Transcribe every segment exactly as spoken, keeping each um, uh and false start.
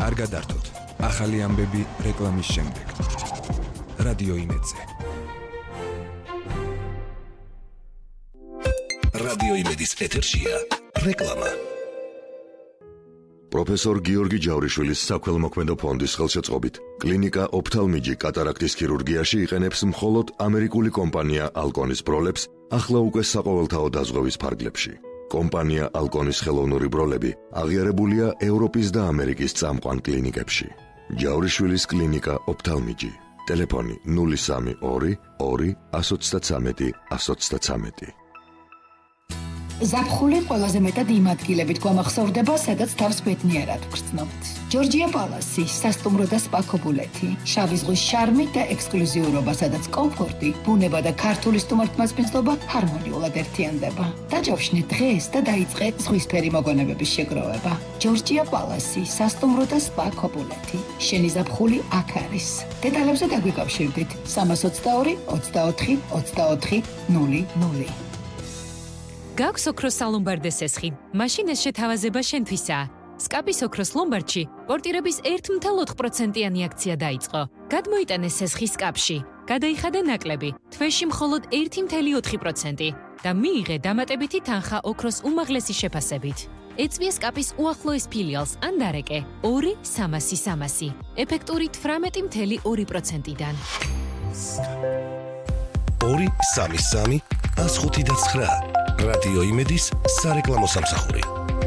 არ გადართოთ. ახალი ამბები რეკლამის შემდეგ. რადიო იმედზე. რადიო იმედის ეთერშია რეკლამა. პროფესორ გიორგი ჯავრიშვილის საქველმოქმედო ფონდის ხელშეწყობით კლინიკა ოფთალმიჯი კატარაქტის ქირურგიაში იყენებს მხოლოდ ამერიკული კომპანია ალკონის ბროლებს ახლა უკვე საყოველთაო დაზღვევის ფარგლებში. კომპანია ალკონის ხელოვნური ბროლები აღიარებულია ევროპის და ამერიკის წამყვან კლინიკებში. ჯავრიშვილის კლინიკა ოფთალმიჯი. ტელეფონი ნული სამი ორი ორი ათს ოცდათრამეტი ათს ოცდათრამეტი. ზაფხული ყველაზე მეტად იმ ადგილებით გვამახსოვრდება, სადაც თავს ბედნიერად ვგრძნობთ. ჯორჯია პალასი, სასტუმრო და სპა ქობულეთი, შავი ზღვის შარმი და ექსკლუზიურობა, სადაც კომფორტი, ბუნება და ქართული სტუმართმასპინძლობა ჰარმონიულად ერთიანდება. დაჯავშნე დღეს და დაიწყე ზღვისფერი მოგონებების შეგროვება. ჯორჯია პალასი, სასტუმრო და სპა ქობულეთი. შენი ზაფხული აქ არის. დეტალებზე დაგვიკავშირდით სამას ოცდაორი ოცდაოთხი ოცდაოთხი ნული ნული. გაქვს ოქროს სალომბარდე სესხი. მაშინ ეს შეთავაზება შენთვისაა. სკაპის ოქროს ლომბარდში პორტირების ერთ წუთი ოთხ პროცენტიანი აქცია დაიწყო. გადმოიტანე სესხი სკაპში. გადაიხადე ნაკლები. თვეში მხოლოდ ერთი წუთი ოთხი პროცენტი და მიიღე დამატებითი თანხა ოქროს უმაღლესი შეფასებით. ეწვია სკაპის უახლოეს ფილიალს ან დარეკე ორი სამასი სამასი. ეფექტური თვრამეტი წუთი ორი პროცენტიდან. ორი სამი სამი ას ხუთი და ცხრა. რადიო იმედის სარეკლამო სამსახური.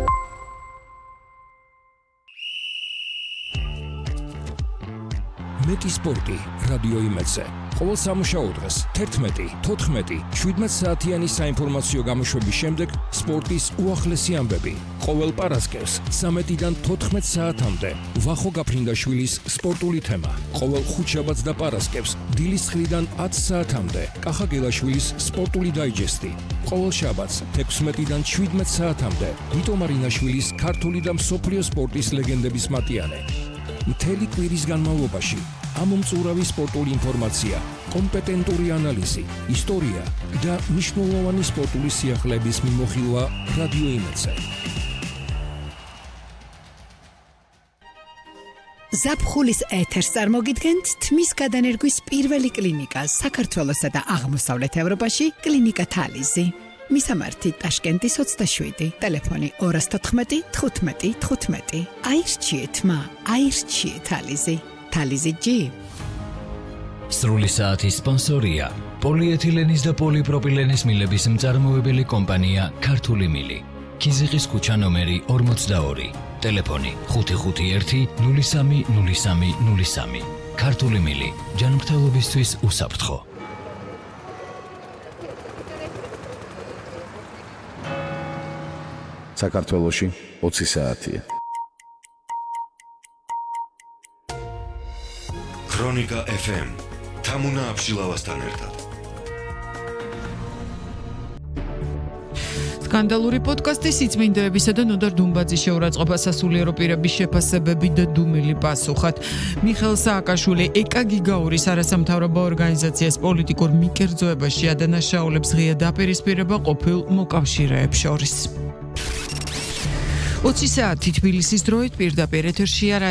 მეტი სპორტი რადიო იმედზე. ყოველ სამუშაო დღეს თერთმეტი, თოთხმეტი, შვიდმეტ საათიანი საინფორმაციო გამოშვების შემდეგ სპორტის უახლესი ამბები. ყოველ პარასკევს სამედიდან თოთხმეტ საათამდე ვახო გაფრინდაშვილის სპორტული თემა. ყოველ ხუთშაბათს და პარასკევს დილის ცხრიდან ათს საათამდე კახა გელაშვილის სპორტული დაიჯესტი. ყოველ შაბათს ექვსმეტიდან შვიდმეტ საათამდე ვიტო მარინაშვილის ქართული და მსოფლიო სპორტის ლეგენდების მატიანე. მთელი კვირის განმავლობაში ამომწურავი სპორტული ინფორმაცია, კომპეტენტური ანალიზი, ისტორია და მნიშვნელოვანი სპორტული სიახლეების მიმოხილვა რადიო იმედზე. ზაფხულის ეთერს წარმოგიდგენთ თმის გადანერგვის პირველი კლინიკა საქართველოსა და აღმოსავლეთ ევროპაში კლინიკა თალიზი. მისამართი ტაშკენტის ოცდაშვიდი, ტელეფონი ორი თოთხმეტი თხუთმეტი თხუთმეტი. აირჩიეთ მა, აირჩიეთ თალიზი. თალიზი ჯი. სრული საათის სპონსორია პოლიეთილენის და პოლიპროპილენის მილების მწარმოებელი კომპანია ქართული მილი. ქიზიყის ქუჩა ნომერი ორმოცდაორი. ტელეფონი ხუთი ხუთი ერთი ნული სამი ნული სამი ნული სამი. ქართული მილი ჯანმრთელობისთვის უსაფრთხო. საქართველოში ოცი საათია. ქრონიკა ეფ ემ თამუნა აბშილავასთან ერთად. სკანდალური პოდკასტი სიწმინდეებისა და ნოდარ დუმბაძის შეურაცხყოფა სასულიერო პირების შეფასებები და დუმილი პასუხად. მიხეილ სააკაშვილი ეკა გიგაურის არასამთავრობო ორგანიზაციას პოლიტიკურ მიკერძოებაში ადანაშაულებს ღია დაპირისპირება ყოფილ მოკავშირეებს შორის. ოცი საათი თბილისის დროით პირდაპირ ეთერშია